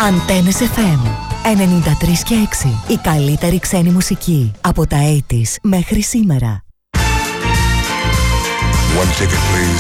Αντένες FM 93 και 6. Η καλύτερη ξένη μουσική από τα 80's μέχρι σήμερα. One ticket, please.